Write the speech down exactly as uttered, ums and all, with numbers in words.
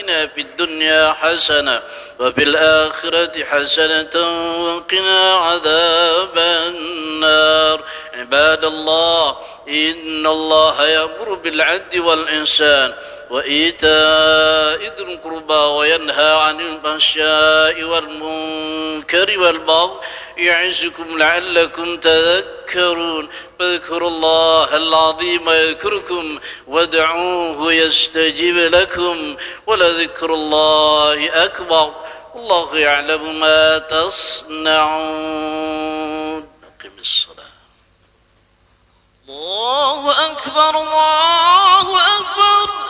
آتنا في الدنيا حسنة وفي الآخرة حسنة وقنا عذاب النار. عباد الله، إن الله يأمر بالعدل والإحسان وإيتاء ذي القربى وينهى عن الفحشاء والمنكر والبغي يعظكم لعلكم تذكرون. فاذكروا الله العظيم يذكركم وادعوه يستجب لكم ولذكر الله أكبر. الله يعلم ما تصنعون. أقم الصلاة. الله أكبر الله أكبر.